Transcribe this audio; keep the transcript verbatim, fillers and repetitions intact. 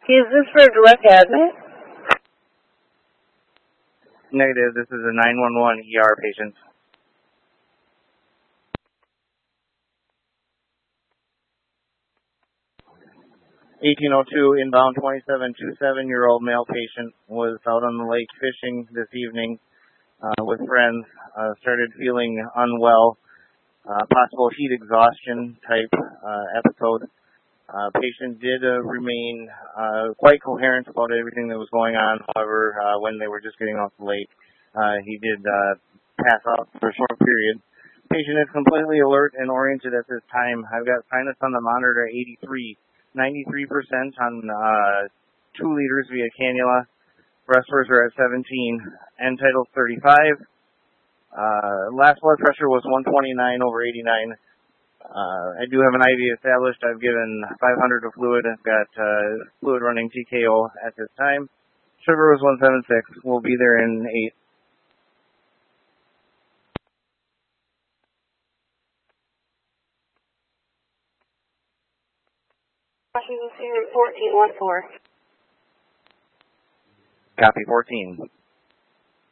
Is this for direct admit? Negative. This is a nine one one E R patient. eighteen oh two inbound twenty-seven twenty-seven-year-old male patient was out on the lake fishing this evening uh, with friends. Uh, started feeling unwell, uh, possible heat exhaustion type uh, episode. Uh, patient did uh, remain uh, quite coherent about everything that was going on. However, uh, when they were just getting off the lake, uh, he did uh, pass out for a short period. Patient is completely alert and oriented at this time. I've got sinus on the monitor at eighty-three, ninety-three percent on uh, two liters via cannula. Respiratory are at seventeen, end tidal thirty-five. Uh, last blood pressure was one twenty-nine over eighty-nine. Uh, I do have an I V established. I've given five hundred of fluid. I've got uh, fluid running T K O at this time. Sugar was one seventy-six. We'll be there in eight. Washington Senior fourteen one four. Copy fourteen.